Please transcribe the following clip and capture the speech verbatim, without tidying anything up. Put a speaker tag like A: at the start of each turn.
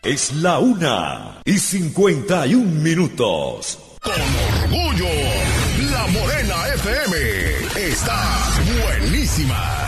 A: Es la una y cincuenta y un minutos.
B: Con orgullo, La Morena F M está buenísima.